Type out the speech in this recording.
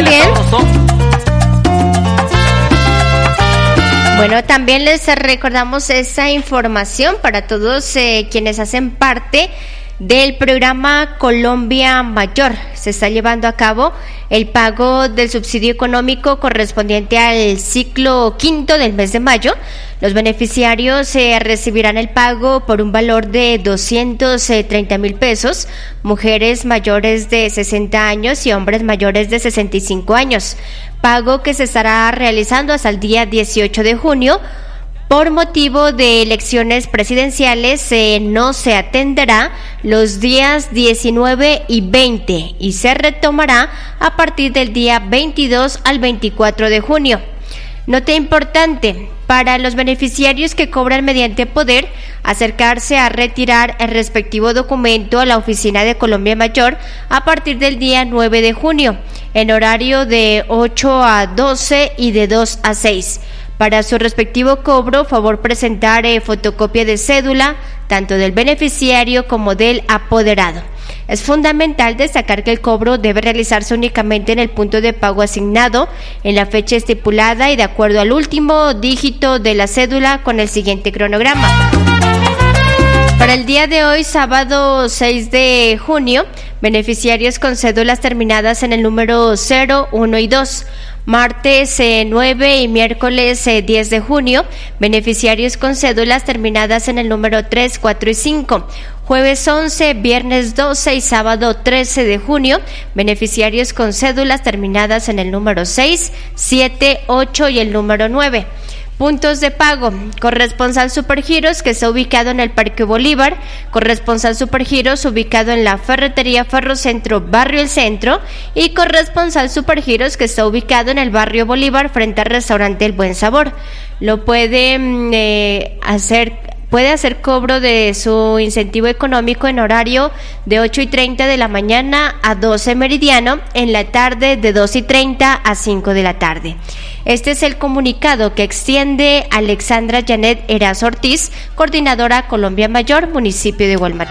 también. Bueno, también les recordamos esa información para todos quienes hacen parte del programa Colombia Mayor. Se está llevando a cabo el pago del subsidio económico correspondiente al ciclo quinto del mes de mayo. Los beneficiarios recibirán el pago por un valor de 230,000 pesos, mujeres mayores de 60 años y hombres mayores de 65 años. Pago que se estará realizando hasta el día 18 de junio. Por motivo de elecciones presidenciales no se atenderá los días 19 y 20 y se retomará a partir del día 22 al 24 de junio. Nota importante, para los beneficiarios que cobran mediante poder, acercarse a retirar el respectivo documento a la oficina de Colombia Mayor a partir del día 9 de junio, en horario de 8 a 12 y de 2 a 6. Para su respectivo cobro, favor presentar fotocopia de cédula, tanto del beneficiario como del apoderado. Es fundamental destacar que el cobro debe realizarse únicamente en el punto de pago asignado, en la fecha estipulada y de acuerdo al último dígito de la cédula con el siguiente cronograma. Para el día de hoy, sábado 6 de junio, beneficiarios con cédulas terminadas en el número 0, 1 y 2. Martes 9 y miércoles 10 de junio, beneficiarios con cédulas terminadas en el número 3, 4 y 5. Jueves 11, viernes 12 y sábado 13 de junio, beneficiarios con cédulas terminadas en el número 6, 7, 8 y el número 9. Puntos de pago: corresponsal Supergiros, que está ubicado en el Parque Bolívar; corresponsal Supergiros ubicado en la Ferretería Ferrocentro, Barrio El Centro; y corresponsal Supergiros, que está ubicado en el Barrio Bolívar, frente al restaurante El Buen Sabor. Lo puede hacer cobro de su incentivo económico en horario de 8:30 de la mañana a 12 meridiano, en la tarde de 2:30 a 5 de la tarde. Este es el comunicado que extiende Alexandra Janet Erazo Ortiz, coordinadora Colombia Mayor, municipio de Gualmaté.